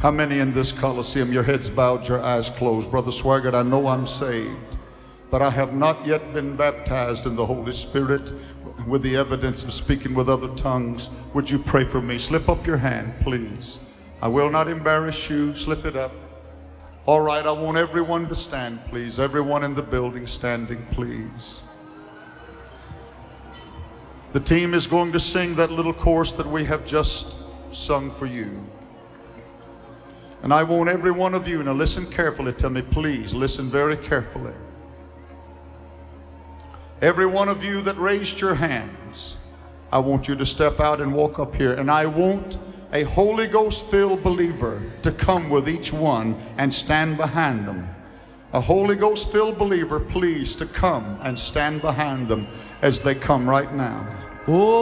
How many in this Coliseum, your heads bowed, your eyes closed? Brother Swaggart, I know I'm saved, but I have not yet been baptized in the Holy Spirit with the evidence of speaking with other tongues. Would you pray for me? Slip up your hand, please. I will not embarrass you. Slip it up. All right, I want everyone to stand, please. Everyone in the building standing, please. The team is going to sing that little chorus that we have just sung for you. And I want every one of you, now listen carefully to me, please. Listen very carefully. Every one of you that raised your hands, I want you to step out and walk up here. And I want a Holy Ghost-filled believer to come with each one and stand behind them. A Holy Ghost-filled believer, please, to come and stand behind them as they come right now. Oh.